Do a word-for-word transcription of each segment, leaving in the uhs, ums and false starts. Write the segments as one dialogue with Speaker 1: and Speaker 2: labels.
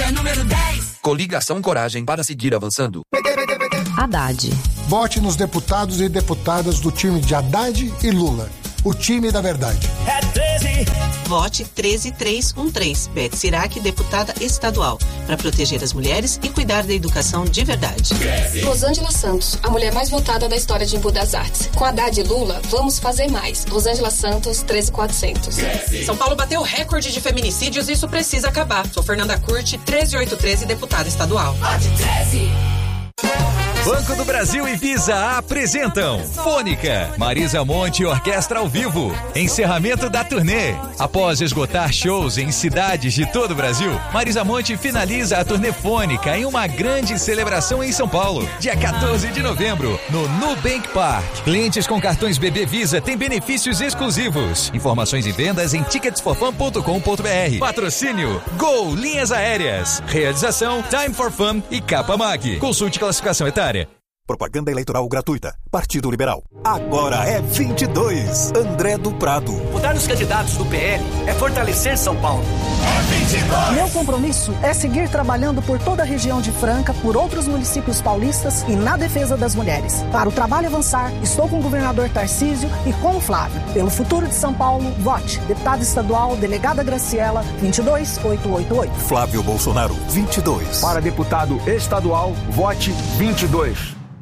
Speaker 1: é número dez.
Speaker 2: Coligação Coragem para seguir avançando.
Speaker 3: Haddad.
Speaker 4: Vote nos deputados e deputadas do time de Haddad e Lula. O time da verdade.
Speaker 5: É treze.
Speaker 6: Vote treze três um três. Beth Sirac, deputada estadual. Para proteger as mulheres e cuidar da educação de verdade.
Speaker 7: Rosângela Santos, a mulher mais votada da história de Embu das Artes. Com Haddad e Lula, vamos fazer mais. Rosângela Santos, treze mil e quatrocentos.
Speaker 6: São Paulo bateu recorde de feminicídios e isso precisa acabar. Sou Fernanda Curti, treze oito treze, deputada estadual.
Speaker 1: Vote treze.
Speaker 8: Banco do Brasil e Visa apresentam Fônica, Marisa Monte e Orquestra ao vivo. Encerramento da turnê. Após esgotar shows em cidades de todo o Brasil, Marisa Monte finaliza a turnê Fônica em uma grande celebração em São Paulo. Dia quatorze de novembro, no Nubank Park. Clientes com cartões B B Visa têm benefícios exclusivos. Informações e vendas em tickets for fun ponto com ponto b r. Patrocínio Gol Linhas Aéreas. Realização Time for Fun e Capa Mag. Consulte classificação etária.
Speaker 9: Propaganda eleitoral gratuita. Partido Liberal. Agora é vinte e dois. André do Prado.
Speaker 5: Votar nos candidatos do P L é fortalecer São Paulo.
Speaker 1: É vinte e dois.
Speaker 10: Meu compromisso é seguir trabalhando por toda a região de Franca, por outros municípios paulistas e na defesa das mulheres. Para o trabalho avançar, estou com o governador Tarcísio e com o Flávio. Pelo futuro de São Paulo, vote. Deputada estadual, delegada Graciela, vinte e dois oito oito oito.
Speaker 9: Flávio Bolsonaro, vinte e dois.
Speaker 11: Para deputado estadual, vote vinte e dois.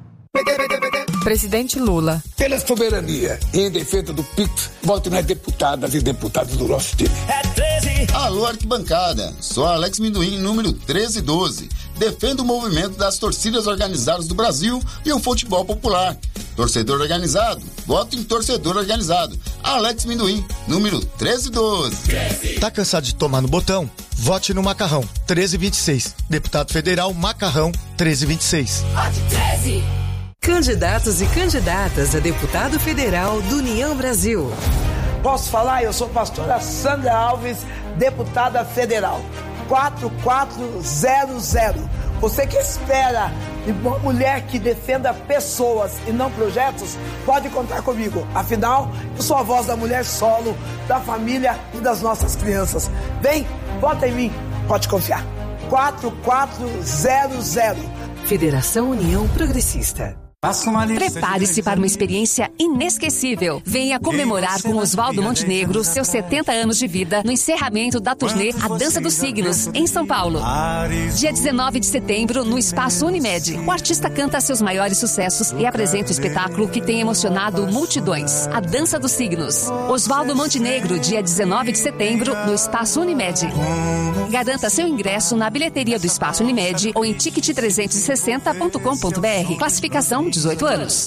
Speaker 3: Presidente Lula.
Speaker 12: Pela soberania e em defesa do P I X, vote nas deputadas e deputados do nosso time.
Speaker 5: É treze.
Speaker 13: Alô, arquibancada. Sou Alex Minduim, número treze doze. Defendo o movimento das torcidas organizadas do Brasil e o futebol popular. Torcedor organizado, voto em torcedor organizado. Alex Minduim, número treze doze.
Speaker 14: Tá cansado de tomar no botão? Vote no Macarrão, treze vinte e seis. Deputado Federal, Macarrão, treze vinte e seis.
Speaker 1: Vote treze.
Speaker 3: Candidatos e candidatas a deputado federal do União Brasil.
Speaker 15: Posso falar? Eu sou a pastora Sandra Alves, deputada federal. quatro quatro zero zero. Você que espera uma mulher que defenda pessoas e não projetos, pode contar comigo. Afinal, eu sou a voz da mulher solo, da família e das nossas crianças. Vem, vota em mim. Pode confiar. quatro quatro zero zero.
Speaker 3: Federação União Progressista. Prepare-se para uma experiência inesquecível. Venha comemorar com Oswaldo Montenegro seus setenta anos de vida no encerramento da turnê A Dança dos Signos, em São Paulo. Dia dezenove de setembro, no Espaço Unimed. O artista canta seus maiores sucessos e apresenta o espetáculo que tem emocionado multidões. A Dança dos Signos. Oswaldo Montenegro, dia dezenove de setembro, no Espaço Unimed. Garanta seu ingresso na bilheteria do Espaço Unimed ou em ticket trezentos e sessenta ponto com ponto b r. Classificação dezoito anos.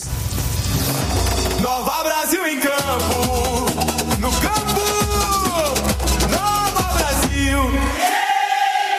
Speaker 1: Nova Brasil em campo, no campo, Nova Brasil em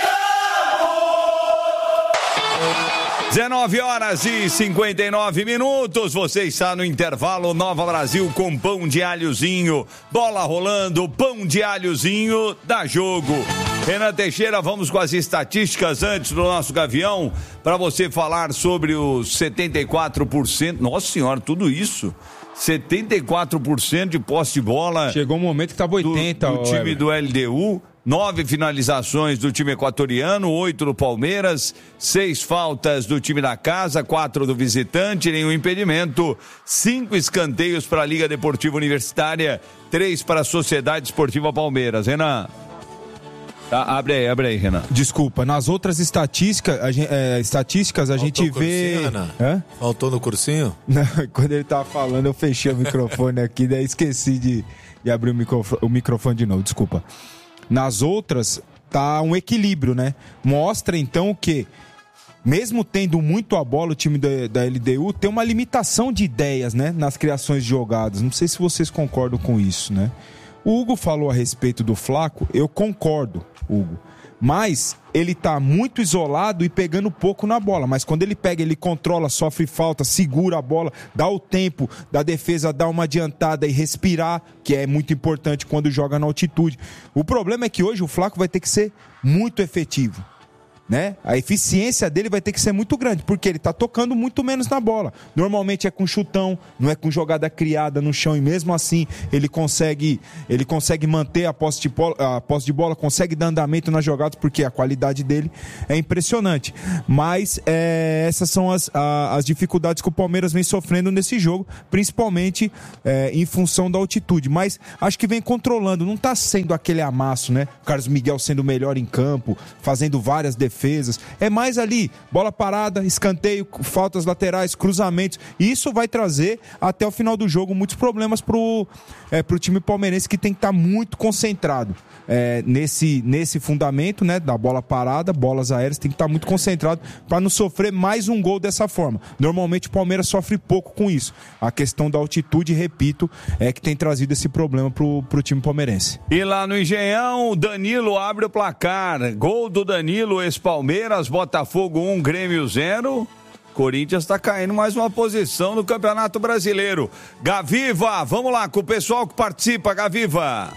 Speaker 1: campo.
Speaker 16: dezenove horas e cinquenta e nove minutos, você está no intervalo Nova Brasil com pão de alhozinho, bola rolando, pão de alhozinho, dá jogo. Renan Teixeira, vamos com as estatísticas antes do nosso Gavião, para você falar sobre os setenta e quatro por cento. Nossa senhora, tudo isso. setenta e quatro por cento de posse de bola.
Speaker 17: Chegou um momento que estava oitenta.
Speaker 16: Do, do time
Speaker 17: Weber.
Speaker 16: do L D U. Nove finalizações do time equatoriano, oito do Palmeiras, seis faltas do time da casa, quatro do visitante, nenhum impedimento, cinco escanteios para a Liga Deportiva Universitária, três para a Sociedade Esportiva Palmeiras. Renan. Tá, abre aí, abre aí, Renan.
Speaker 17: Desculpa, nas outras estatísticas, a gente, é, estatísticas, a
Speaker 18: Faltou
Speaker 17: gente vê...
Speaker 18: Cursinho, Renan?
Speaker 17: Hã?
Speaker 18: Faltou no cursinho?
Speaker 17: Não, quando ele tava falando, eu fechei o microfone aqui, daí esqueci de, de abrir o microfone, o microfone de novo, desculpa. Nas outras, tá um equilíbrio, né? Mostra, então, que mesmo tendo muito a bola, o time da, da L D U tem uma limitação de ideias, né? Nas criações de jogadas. Não sei se vocês concordam com isso, né? O Hugo falou a respeito do Flaco, eu concordo, Hugo. Mas ele tá muito isolado e pegando pouco na bola. Mas quando ele pega, ele controla, sofre falta, segura a bola, dá o tempo da defesa dar uma adiantada e respirar, que é muito importante quando joga na altitude. O problema é que hoje o Flaco vai ter que ser muito efetivo. né? A eficiência dele vai ter que ser muito grande, porque ele tá tocando muito menos na bola. Normalmente é com chutão, não é com jogada criada no chão, e mesmo assim ele consegue, ele consegue manter a posse de bola, a posse de bola, consegue dar andamento nas jogadas, porque a qualidade dele é impressionante. Mas é, essas são as, a, as dificuldades que o Palmeiras vem sofrendo nesse jogo, principalmente é, em função da altitude. Mas acho que vem controlando, não tá sendo aquele amasso, né? O Carlos Miguel sendo o melhor em campo, fazendo várias defesas. defesas, é mais ali, bola parada, escanteio, faltas laterais, cruzamentos, e isso vai trazer até o final do jogo muitos problemas pro, é, pro time palmeirense, que tem que estar muito concentrado é, nesse, nesse fundamento, né, da bola parada, bolas aéreas, tem que estar muito concentrado para não sofrer mais um gol dessa forma. Normalmente o Palmeiras sofre pouco com isso. A questão da altitude, repito, é que tem trazido esse problema pro, pro time palmeirense.
Speaker 16: E lá no Engenhão, o Danilo abre o placar, gol do Danilo, ex-Palmeiras, Botafogo um, Grêmio zero. Corinthians está caindo mais uma posição no Campeonato Brasileiro. Gaviva, vamos lá com o pessoal que participa, Gaviva.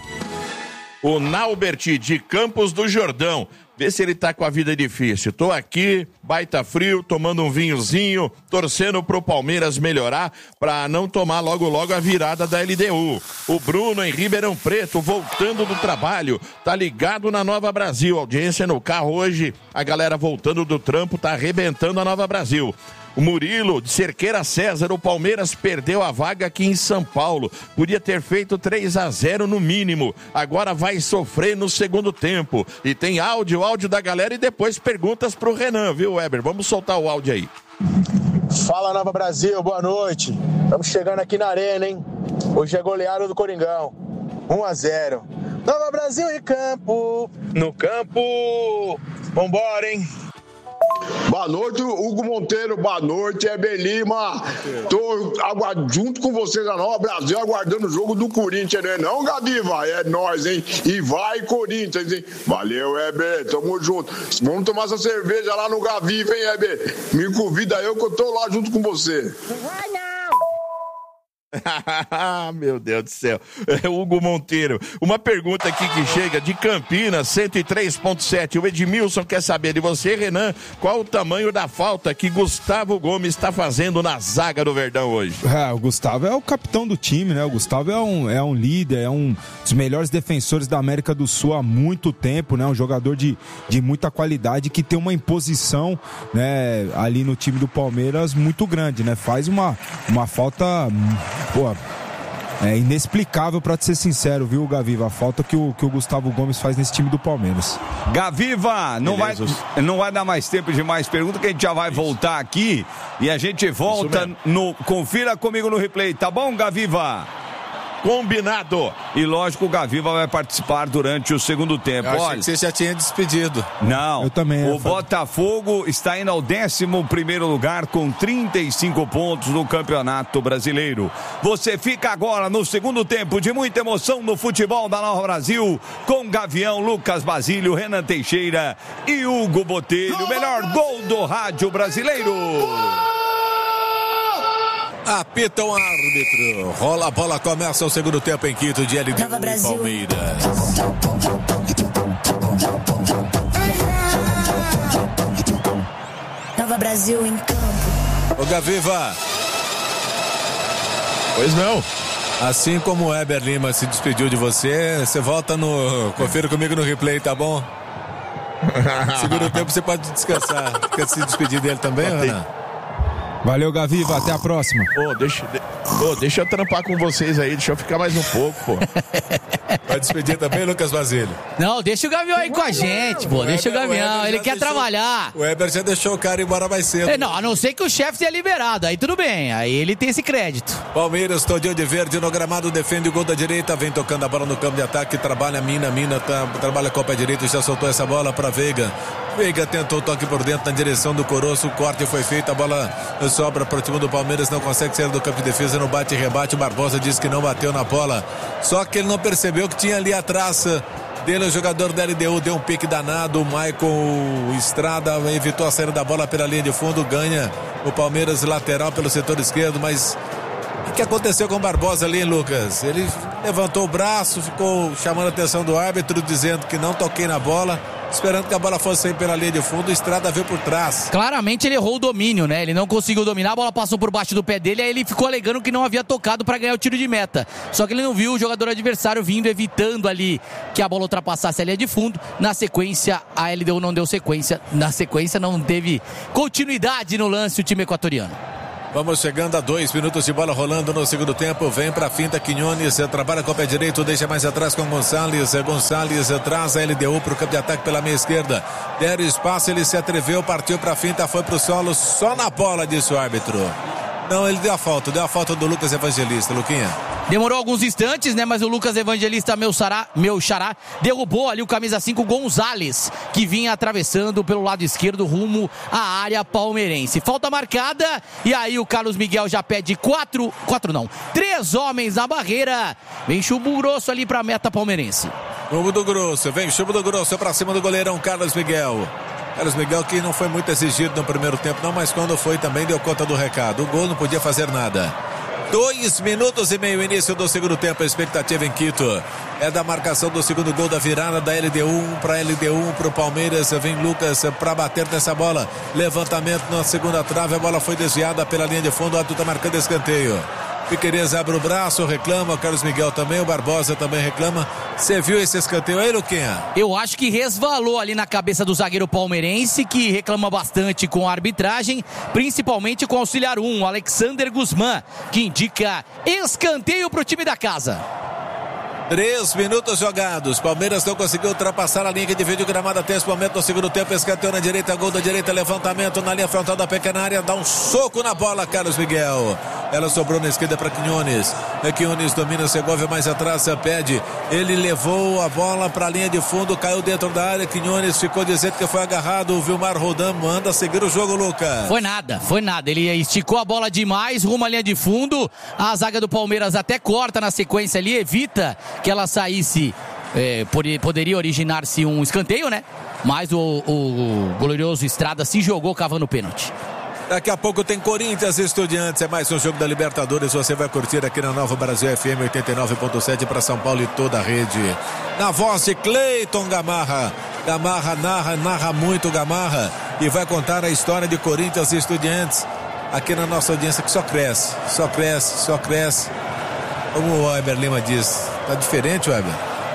Speaker 18: O Naubert de Campos do Jordão. Vê se ele tá com a vida difícil. Tô aqui, baita frio, tomando um vinhozinho, torcendo pro Palmeiras melhorar pra não tomar logo logo a virada da L D U. O Bruno em Ribeirão Preto, voltando do trabalho, tá ligado na Nova Brasil. Audiência no carro hoje, a galera voltando do trampo, tá arrebentando a Nova Brasil. O Murilo, de Cerqueira César, o Palmeiras perdeu a vaga aqui em São Paulo. Podia ter feito três a zero no mínimo. Agora vai sofrer no segundo tempo. E tem áudio, áudio da galera e depois perguntas pro Renan, viu, Weber? Vamos soltar o áudio aí.
Speaker 19: Fala, Nova Brasil, boa noite. Estamos chegando aqui na arena, hein? Hoje é goleada do Coringão. um a zero. Nova Brasil em campo. No campo. Vambora, hein?
Speaker 20: Boa noite, Hugo Monteiro. Boa noite, Heber Lima. Tô aguard... junto com vocês na Nova Brasil, aguardando o jogo do Corinthians, né? Não, Gadiva? É nóis, hein? E vai, Corinthians, hein? Valeu, Heber. Tamo junto. Vamos tomar essa cerveja lá no Gaviva, hein, Heber? Me convida eu que eu tô lá junto com você.
Speaker 18: Vai, não! Meu Deus do céu, é Hugo Monteiro. Uma pergunta aqui que chega de Campinas, cento e três ponto sete. O Edmilson quer saber de você, Renan, qual o tamanho da falta que Gustavo Gomes está fazendo na zaga do Verdão hoje?
Speaker 17: É, o Gustavo é o capitão do time, né? O Gustavo é um, é um líder, é um dos melhores defensores da América do Sul há muito tempo, né? Um jogador de, de muita qualidade, que tem uma imposição, né, ali no time do Palmeiras muito grande, né? Faz uma, uma falta... Pô, é inexplicável, pra te ser sincero, viu, Gaviva? A falta que o, que o Gustavo Gomes faz nesse time do Palmeiras.
Speaker 16: Gaviva, não vai, não vai dar mais tempo de mais perguntas, que a gente já vai Isso. voltar aqui e a gente volta no... Confira comigo no replay, tá bom, Gaviva? Combinado. E lógico, o Gaviva vai participar durante o segundo tempo.
Speaker 21: Eu achei
Speaker 16: Olha,
Speaker 21: que você já tinha despedido.
Speaker 16: Não.
Speaker 17: Eu também.
Speaker 16: O Botafogo está indo ao décimo primeiro lugar com trinta e cinco pontos no Campeonato Brasileiro. Você fica agora no segundo tempo de muita emoção no futebol da Nova Brasil com Gavião, Lucas Basílio, Renan Teixeira e Hugo Botelho. O melhor gol do rádio brasileiro.
Speaker 21: Apita o árbitro. Rola a bola, começa o segundo tempo em Quito de L D U e Palmeiras.
Speaker 22: Nova Brasil em campo.
Speaker 21: Ô Gaviva.
Speaker 18: Pois não.
Speaker 21: Assim como o Heber Lima se despediu de você, você volta no... Confira comigo no replay, tá bom? Segundo tempo você pode descansar. Quer se despedir dele também, Renan?
Speaker 17: Valeu, Gaviva, até a próxima.
Speaker 18: Pô, deixa, de, pô, deixa eu trampar com vocês aí, deixa eu ficar mais um pouco, pô.
Speaker 21: Vai despedir também, Lucas Basílio?
Speaker 23: Não, deixa o Gavião aí com a gente, pô, deixa o Gavião, ele quer
Speaker 21: deixou,
Speaker 23: trabalhar.
Speaker 21: O Heber já deixou o cara ir embora mais cedo.
Speaker 23: É, não, a não ser que o chefe tenha liberado, aí tudo bem, aí ele tem esse crédito.
Speaker 21: Palmeiras, todinho de verde no gramado, defende o gol da direita, vem tocando a bola no campo de ataque, trabalha a Mina, Mina tá, trabalha com o pé direito, já soltou essa bola pra Veiga. Veiga tentou o toque por dentro na direção do Coroço, o corte foi feito, a bola sobra pro time do Palmeiras, não consegue sair do campo de defesa, no bate e rebate, o Barbosa diz que não bateu na bola, só que ele não percebeu que tinha ali atrás dele o jogador da L D U, deu um pique danado, o Maicon Estrada evitou a saída da bola pela linha de fundo, ganha o Palmeiras lateral pelo setor esquerdo, mas o que aconteceu com o Barbosa ali, Lucas? Ele levantou o braço, ficou chamando a atenção do árbitro, dizendo que não toquei na bola, esperando que a bola fosse sair pela linha de fundo, o Estrada veio por trás.
Speaker 23: Claramente ele errou o domínio, né? Ele não conseguiu dominar, a bola passou por baixo do pé dele, aí ele ficou alegando que não havia tocado para ganhar o tiro de meta. Só que ele não viu o jogador adversário vindo, evitando ali que a bola ultrapassasse a linha de fundo. Na sequência, a L D U não deu sequência. Na sequência, não teve continuidade no lance o time equatoriano.
Speaker 21: Vamos chegando a dois minutos de bola rolando no segundo tempo. Vem pra finta Quinones, trabalha com o pé direito, deixa mais atrás com Gonçalves. Gonçalves traz a L D U pro campo de ataque pela meia esquerda. Deram espaço, ele se atreveu, partiu pra finta, foi pro solo, só na bola, disse o árbitro. Não, ele deu a falta, deu a falta do Lucas Evangelista, Luquinha.
Speaker 23: Demorou alguns instantes, né? Mas o Lucas Evangelista, meu xará, meu xará, derrubou ali o camisa cinco Gonzalez, que vinha atravessando pelo lado esquerdo rumo à área palmeirense. Falta marcada e aí o Carlos Miguel já pede quatro, quatro não, três homens na barreira. Vem chumbo grosso ali pra meta palmeirense.
Speaker 21: Chumbo do grosso, vem chumbo do grosso pra cima do goleirão Carlos Miguel. Carlos Miguel que não foi muito exigido no primeiro tempo, não, mas quando foi também deu conta do recado. O gol não podia fazer nada. Dois minutos e meio, início do segundo tempo, a expectativa em Quito é da marcação do segundo gol da virada da L D U, um para L D U, um para o Palmeiras. Vem Lucas para bater nessa bola, levantamento na segunda trave, a bola foi desviada pela linha de fundo, o árbitro está marcando escanteio. Piquerez abre o braço, reclama, o Carlos Miguel também, o Barbosa também reclama. Você viu esse escanteio aí, Luquinha?
Speaker 23: Eu acho que resvalou ali na cabeça do zagueiro palmeirense, que reclama bastante com a arbitragem, principalmente com o auxiliar um, Alexander Guzmán, que indica escanteio para o time da casa.
Speaker 21: Três minutos jogados. Palmeiras não conseguiu ultrapassar a linha que divide o gramado até esse momento no segundo tempo. Escanteio na direita, gol da direita, levantamento na linha frontal da pequena área. Dá um soco na bola, Carlos Miguel. Ela sobrou na esquerda para Quinones. Quinones domina, Segovia mais atrás, pede. Ele levou a bola para a linha de fundo, caiu dentro da área. Quinones ficou dizendo que foi agarrado. O Vilmar Rodan manda seguir o jogo, Lucas.
Speaker 23: Foi nada, foi nada. Ele esticou a bola demais, rumo à linha de fundo. A zaga do Palmeiras até corta na sequência ali, evita que ela saísse, é, poderia originar-se um escanteio, né? Mas o, o, o glorioso Estrada se jogou cavando o pênalti.
Speaker 21: Daqui a pouco tem Corinthians e Estudiantes, é mais um jogo da Libertadores, você vai curtir aqui na Nova Brasil F M oitenta e nove ponto sete para São Paulo e toda a rede. Na voz de Cleiton Gamarra, Gamarra narra, narra muito Gamarra e vai contar a história de Corinthians e Estudiantes aqui na nossa audiência que só cresce, só cresce, só cresce. Como o Weber Lima diz, tá diferente, Weber?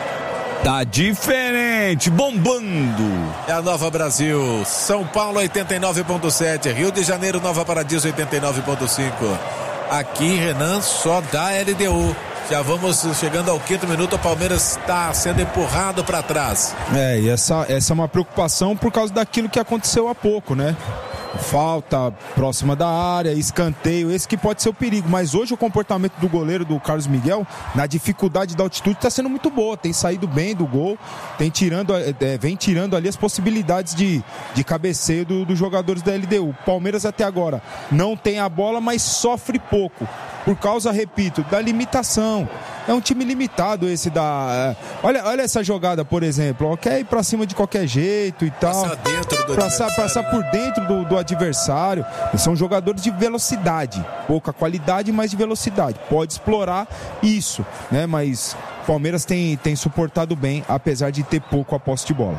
Speaker 16: Tá diferente, bombando.
Speaker 21: É a Nova Brasil, São Paulo oitenta e nove ponto sete, Rio de Janeiro, Nova Paradiso oitenta e nove ponto cinco. Aqui, Renan, só dá L D U. Já vamos chegando ao quinto minuto, o Palmeiras está sendo empurrado para trás.
Speaker 17: É, e essa, essa é uma preocupação por causa daquilo que aconteceu há pouco, né? Falta próxima da área, escanteio, esse que pode ser o perigo, mas hoje o comportamento do goleiro do Carlos Miguel, na dificuldade da altitude, está sendo muito boa, tem saído bem do gol, tem tirando, é, vem tirando ali as possibilidades de, de cabeceio do, dos jogadores da L D U. Palmeiras até agora não tem a bola, mas sofre pouco, por causa, repito, da limitação. É um time limitado esse da... Olha, olha essa jogada, por exemplo. Ó, quer ir pra cima de qualquer jeito e tal.
Speaker 21: Passar dentro do
Speaker 17: passar, passar por dentro do, do adversário. São jogadores de velocidade. Pouca qualidade, mas de velocidade. Pode explorar isso, né? Mas o Palmeiras tem, tem suportado bem, apesar de ter pouco a posse de bola.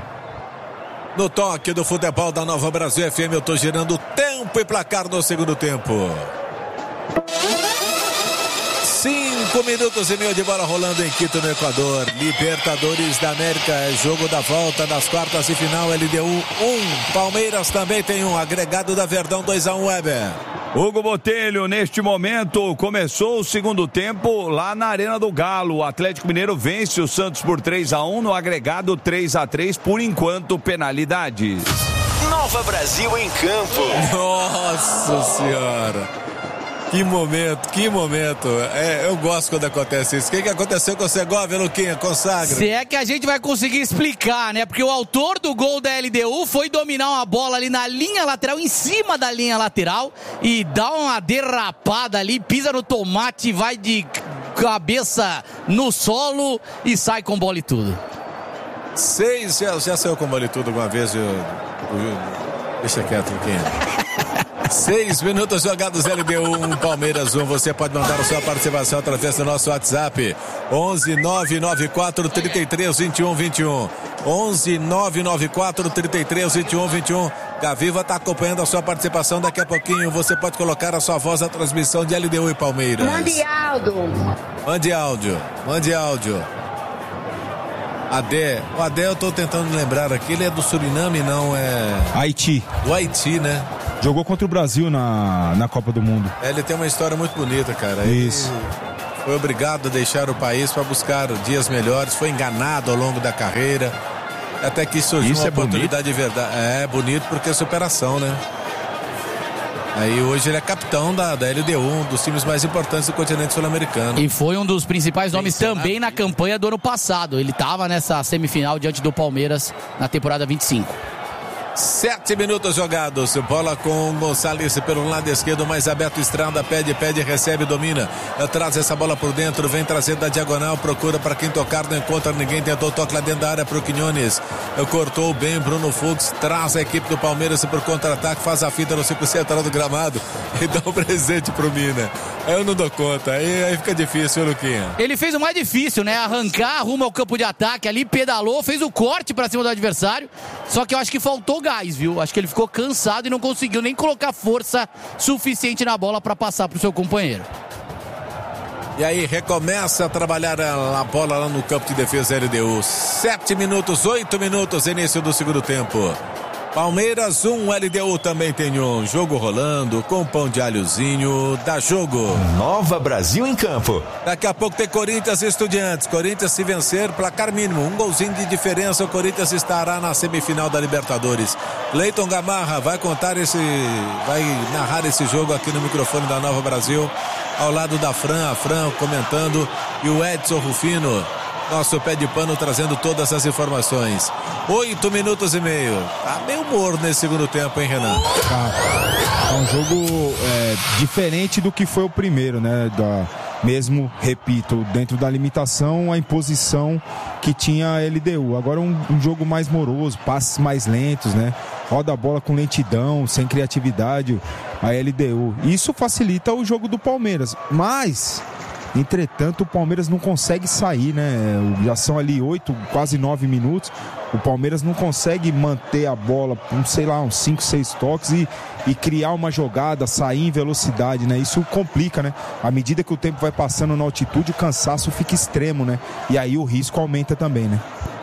Speaker 21: No toque do futebol da Nova Brasil F M, eu tô girando tempo e placar no segundo tempo. Cinco minutos e meio de bola rolando em Quito, no Equador. Libertadores da América, é jogo da volta das quartas de final. L D U um, Palmeiras também tem um, agregado da Verdão dois a um, Weber.
Speaker 16: Hugo Botelho, neste momento, começou o segundo tempo lá na Arena do Galo. O Atlético Mineiro vence o Santos por três a um, no agregado três a três, por enquanto, penalidades.
Speaker 1: Nova Brasil em campo.
Speaker 21: Nossa Senhora. Que momento, que momento. É, eu gosto quando acontece isso. O que, que aconteceu com o Segovia, Luquinha? Consagra.
Speaker 23: Se é que a gente vai conseguir explicar, né? Porque o autor do gol da L D U foi dominar uma bola ali na linha lateral, em cima da linha lateral, e dá uma derrapada ali, pisa no tomate, vai de cabeça no solo e sai com bola e tudo.
Speaker 21: Seis, já, já saiu com bola e tudo alguma vez, eu, eu, deixa quieto, Luquinha. Seis minutos jogados, L D U um, Palmeiras um. Você pode mandar a sua participação através do nosso WhatsApp onze nove nove quatro, trinta e três, vinte e um, vinte e um. onze nove nove quatro, trinta e três, vinte e um, vinte e um. Gaviva está acompanhando a sua participação. Daqui a pouquinho você pode colocar a sua voz na transmissão de L D U e Palmeiras.
Speaker 2: Mande áudio.
Speaker 21: Mande áudio. Mande áudio. Adé. O Adé eu tô tentando lembrar aqui. Ele é do Suriname, não é...
Speaker 17: Haiti.
Speaker 21: Do Haiti, né?
Speaker 17: Jogou contra o Brasil na, na Copa do Mundo.
Speaker 21: É, ele tem uma história muito bonita, cara.
Speaker 17: Isso.
Speaker 21: Ele foi obrigado a deixar o país para buscar dias melhores. Foi enganado ao longo da carreira. Até que surgiu
Speaker 17: Isso
Speaker 21: uma
Speaker 17: é
Speaker 21: oportunidade de verdade. É bonito porque é superação, né? Aí hoje ele é capitão da, da L D U, um dos times mais importantes do continente sul-americano.
Speaker 23: E foi um dos principais nomes também na campanha do ano passado. Ele estava nessa semifinal diante do Palmeiras na temporada vinte e cinco.
Speaker 21: Sete minutos jogados, bola com Gonçalves pelo lado esquerdo, mais aberto, Estrada, pede, pede, recebe, domina, traz essa bola por dentro, vem trazendo da diagonal, procura para quem tocar, não encontra ninguém, tentou toque lá dentro da área pro Quinones, cortou bem, Bruno Fux, traz a equipe do Palmeiras por contra-ataque, faz a fita no círculo central do gramado e dá um presente pro Mina. Eu não dou conta, aí, aí fica difícil, viu, Luquinha?
Speaker 23: Ele fez o mais difícil, né? Arrancar, rumo ao campo de ataque ali, pedalou, fez o corte para cima do adversário, só que eu acho que faltou gás, viu? Acho que ele ficou cansado e não conseguiu nem colocar força suficiente na bola para passar pro seu companheiro.
Speaker 21: E aí recomeça a trabalhar a, a bola lá no campo de defesa L D U. Sete minutos, oito minutos, início do segundo tempo. Palmeiras um, L D U também tem um. Jogo rolando com pão de alhozinho, dá jogo.
Speaker 8: Nova Brasil em campo.
Speaker 21: Daqui a pouco tem Corinthians e Estudiantes. Corinthians, se vencer, placar mínimo, um golzinho de diferença, o Corinthians estará na semifinal da Libertadores. Cleiton Gamarra vai contar esse, vai narrar esse jogo aqui no microfone da Nova Brasil, ao lado da Fran, a Fran comentando, e o Edson Rufino, nosso pé de pano, trazendo todas as informações. Oito minutos e meio. Tá meio morno nesse segundo tempo, hein, Renan?
Speaker 17: Tá. É um jogo é, diferente do que foi o primeiro, né? Da, mesmo, repito, dentro da limitação, a imposição que tinha a L D U. Agora um, um jogo mais moroso, passes mais lentos, né? Roda a bola com lentidão, sem criatividade, a L D U. Isso facilita o jogo do Palmeiras. Mas... entretanto, o Palmeiras não consegue sair, né? Já são ali oito, quase nove minutos. O Palmeiras não consegue manter a bola, sei lá, uns cinco, seis toques e, e criar uma jogada, sair em velocidade, né? Isso complica, né? À medida que o tempo vai passando na altitude, o cansaço fica extremo, né? E aí o risco aumenta também, né?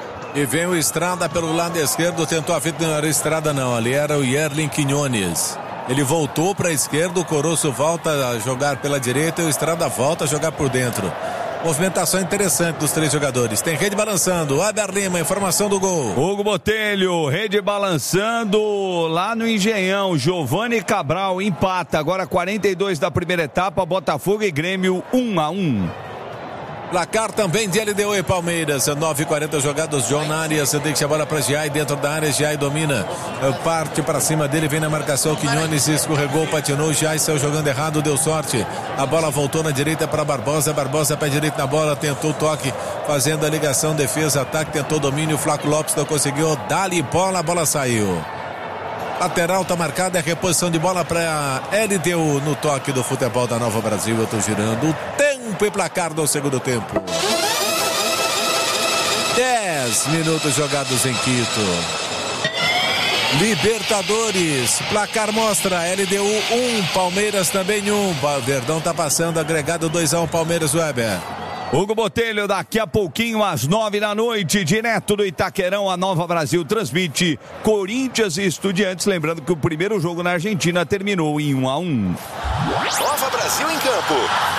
Speaker 21: E vem o Estrada pelo lado esquerdo, tentou a fita, não era Estrada não, ali era o Yerlin Quinones. Ele voltou para a esquerda, o Coroço volta a jogar pela direita e o Estrada volta a jogar por dentro. Movimentação interessante dos três jogadores. Tem rede balançando, Aber Lima, informação do gol.
Speaker 16: Hugo Botelho, rede balançando lá no Engenhão. Giovani Cabral empata, agora quarenta e dois da primeira etapa, Botafogo e Grêmio um a um.
Speaker 21: Placar também de L D U e Palmeiras. nove e quarenta jogados. John Arias deixa a bola para Giai dentro da área. Giai domina. Parte para cima dele. Vem na marcação. Quinones escorregou, patinou. Giai saiu jogando errado. Deu sorte. A bola voltou na direita para Barbosa. Barbosa pé direito na bola. Tentou o toque. Fazendo a ligação. Defesa, ataque. Tentou domínio. Flaco Lopes não conseguiu. Dá-lhe bola. A bola saiu. Lateral tá marcada, é reposição de bola para L D U no toque do futebol da Nova Brasil. Eu tô girando o tempo e placar do segundo tempo. Dez minutos jogados em Quito. Libertadores, placar mostra L D U um, Palmeiras também um. Verdão tá passando, agregado dois a um, Palmeiras. Weber.
Speaker 16: Hugo Botelho, daqui a pouquinho, às nove da noite, direto do Itaquerão, a Nova Brasil transmite Corinthians e Estudiantes. Lembrando que o primeiro jogo na Argentina terminou em um a um.
Speaker 1: Nova Brasil em campo.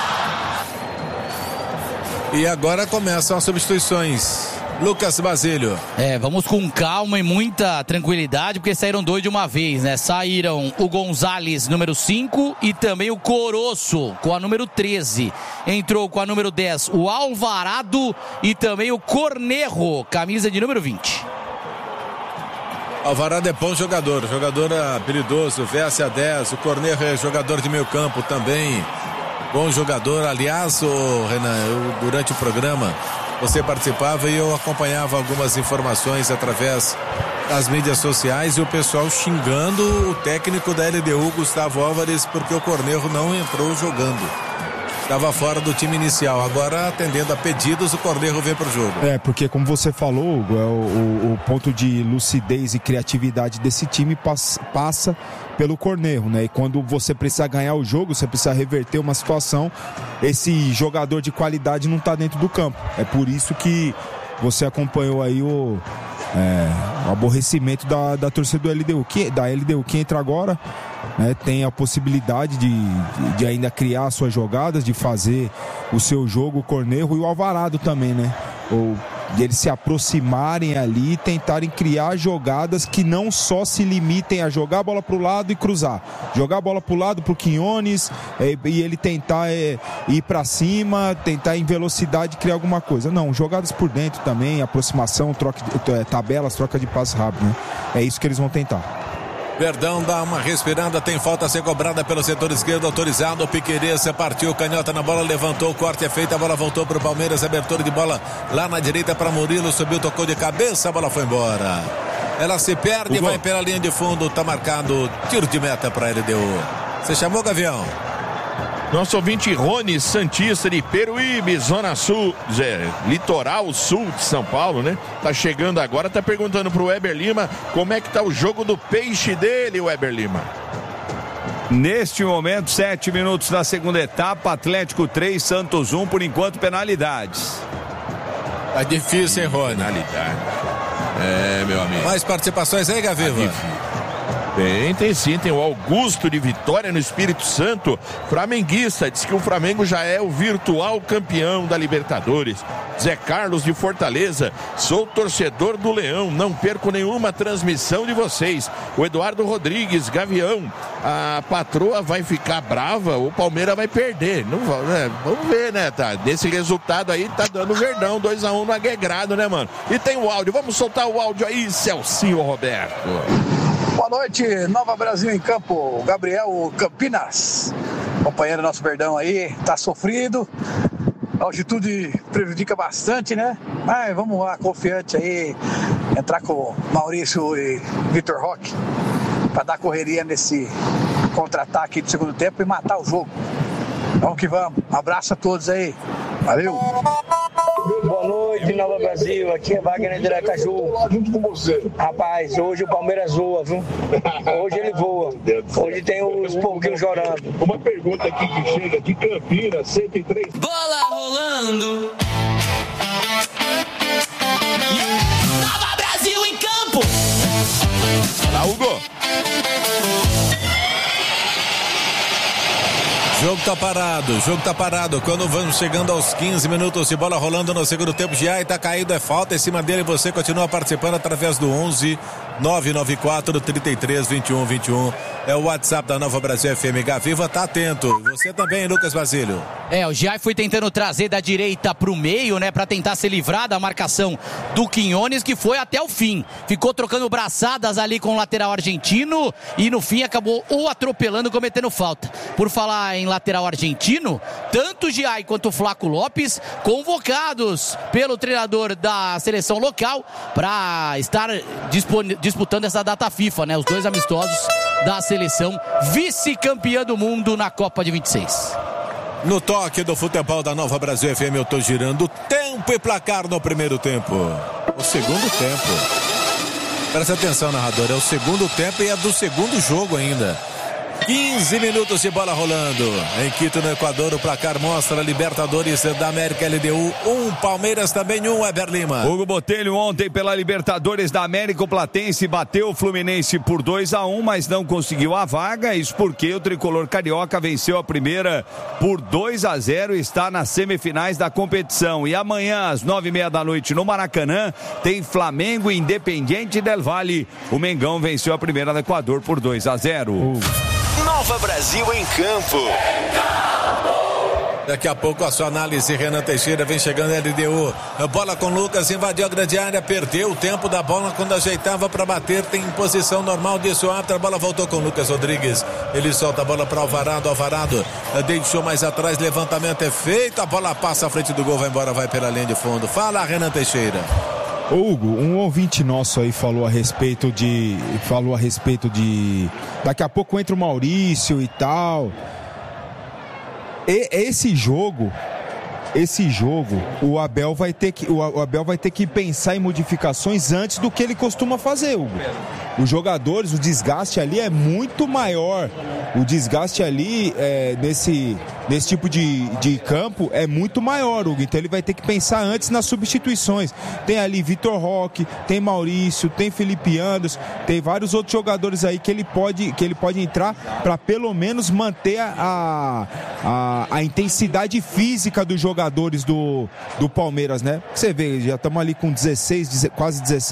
Speaker 21: E agora começam as substituições. Lucas Basílio.
Speaker 23: É, vamos com calma e muita tranquilidade, porque saíram dois de uma vez, né? Saíram o Gonzalez, número cinco, e também o Coroço, com a número treze. Entrou com a número dez o Alvarado e também o Cornejo, camisa de número vinte.
Speaker 21: Alvarado é bom jogador, jogador habilidoso, veste a dez. O Cornejo é jogador de meio campo também. Bom jogador, aliás, o Renan, eu, durante o programa você participava e eu acompanhava algumas informações através das mídias sociais e o pessoal xingando o técnico da L D U, Gustavo Álvares, porque o Cornejo não entrou jogando. estava fora do time inicial. Agora, atendendo a pedidos, o Cornejo vem pro jogo.
Speaker 17: É, porque como você falou, Hugo, é o, o, o ponto de lucidez e criatividade desse time passa, passa pelo Cornejo, né? E quando você precisa ganhar o jogo, você precisa reverter uma situação, esse jogador de qualidade não tá dentro do campo. É por isso que você acompanhou aí o, é, o aborrecimento da, da torcida do L D U, que, da L D U, que entra agora, né, tem a possibilidade de, de, de ainda criar suas jogadas, de fazer o seu jogo, o Cornejo e o Alvarado também, né? Ou de eles se aproximarem ali e tentarem criar jogadas que não só se limitem a jogar a bola pro lado e cruzar. Jogar a bola pro lado pro Quinones é, e ele tentar é, ir para cima, tentar em velocidade criar alguma coisa. Não, jogadas por dentro também, aproximação, troca de, é, tabelas, troca de passe rápido, né? É isso que eles vão tentar.
Speaker 21: Verdão dá uma respirada, tem falta a ser cobrada pelo setor esquerdo, autorizado. O Piquerez partiu, canhota na bola, levantou, o corte é feito, a bola voltou para o Palmeiras, abertura de bola lá na direita para Murilo, subiu, tocou de cabeça, a bola foi embora. Ela se perde, vai pela linha de fundo, tá marcado tiro de meta para a L D U. Você chamou, Gavião?
Speaker 18: Nosso ouvinte Rony Santista de Peruíbe, Zona Sul, é, Litoral Sul de São Paulo, né? Tá chegando agora, tá perguntando pro Weber Lima como é que tá o jogo do peixe dele, Weber Lima.
Speaker 16: Neste momento, sete minutos da segunda etapa, Atlético três, Santos um, por enquanto penalidades.
Speaker 21: Tá difícil, hein, Rony?
Speaker 18: Penalidade. É, meu amigo.
Speaker 21: Mais participações aí, Gaviva?
Speaker 18: Tá Tem, tem sim, tem o Augusto de Vitória no Espírito Santo, flamenguista, diz que o Flamengo já é o virtual campeão da Libertadores. Zé Carlos de Fortaleza, sou torcedor do Leão, não perco nenhuma transmissão de vocês. O Eduardo Rodrigues, Gavião, a patroa vai ficar brava, o Palmeiras vai perder. Não, né? Vamos ver, né, tá? Desse resultado aí tá dando Verdão, dois a um no Aguegrado, né, mano? E tem o áudio, vamos soltar o áudio aí, Celcinho Roberto.
Speaker 2: Boa noite, Nova Brasil em Campo, Gabriel Campinas, companheiro do nosso Verdão aí, tá sofrido, a altitude prejudica bastante, né? Mas vamos lá, confiante aí, entrar com Maurício e Vitor Roque, para dar correria nesse contra-ataque do segundo tempo e matar o jogo. Vamos que vamos, um abraço a todos aí, valeu!
Speaker 4: Boa noite, Nova Brasil. Aqui é Wagner de Aracaju.
Speaker 20: Junto com você.
Speaker 4: Rapaz, hoje o Palmeiras voa, viu? Hoje ele voa. Hoje tem os pouquinhos chorando.
Speaker 20: Uma pergunta aqui que chega de Campinas, cento e três.
Speaker 5: Bola rolando. Nova Brasil em campo.
Speaker 18: Lá, Hugo.
Speaker 21: O jogo tá parado, o jogo tá parado. Quando vamos chegando aos quinze minutos de bola rolando no segundo tempo, Giai tá caído, é falta em cima dele. Você continua participando através do onze nove nove quatro, trinta e três, vinte e um, vinte e um. É o WhatsApp da Nova Brasil F M. Gaviva, tá atento. Você também, Lucas Basílio.
Speaker 23: É, o Giai foi tentando trazer da direita pro meio, né, pra tentar se livrar da marcação do Quinones, que foi até o fim. Ficou trocando braçadas ali com o lateral argentino e no fim acabou o atropelando, cometendo falta. Por falar em lateral argentino, tanto o Giai quanto o Flaco Lopes convocados pelo treinador da seleção local para estar disputando essa data FIFA, né? Os dois amistosos da seleção vice-campeã do mundo na Copa de vinte e seis.
Speaker 21: No toque do futebol da Nova Brasil F M, eu tô girando tempo e placar no primeiro tempo. O segundo tempo. Presta atenção, narrador, é o segundo tempo e é do segundo jogo ainda. quinze minutos de bola rolando. Em Quito, no Equador, o placar mostra Libertadores da América L D U um, Palmeiras também um, Weber Lima.
Speaker 16: Hugo Botelho ontem pela Libertadores da América, o Platense bateu o Fluminense por dois a um, mas não conseguiu a vaga, isso porque o tricolor carioca venceu a primeira por dois a zero e está nas semifinais da competição. E amanhã, às nove e meia da noite, no Maracanã, tem Flamengo e Independiente del Valle. O Mengão venceu a primeira do Equador por dois a zero. Uh.
Speaker 1: Nova Brasil em campo.
Speaker 21: Daqui a pouco a sua análise, Renan Teixeira, vem chegando L D U. A bola com Lucas, invadiu a grande área, perdeu o tempo da bola quando ajeitava para bater, tem posição normal disso, a bola voltou com Lucas Rodrigues, ele solta a bola para Alvarado, Alvarado deixou mais atrás, levantamento é feito, a bola passa à frente do gol, vai embora, vai pela linha de fundo. Fala, Renan Teixeira.
Speaker 17: Hugo, um ouvinte nosso aí falou a respeito de falou a respeito de daqui a pouco entra o Maurício e tal. E, esse jogo, esse jogo, o Abel vai ter que, o Abel vai ter que pensar em modificações antes do que ele costuma fazer, Hugo. Os jogadores, o desgaste ali é muito maior. O desgaste ali é, nesse, nesse tipo de, de campo é muito maior, Hugo. Então ele vai ter que pensar antes nas substituições. Tem ali Vitor Roque, tem Maurício, tem Felipe Anderson, tem vários outros jogadores aí que ele pode, que ele pode entrar para pelo menos manter a, a, a intensidade física dos jogadores do, do Palmeiras, né? Você vê, já estamos ali com dezesseis, quase dezessete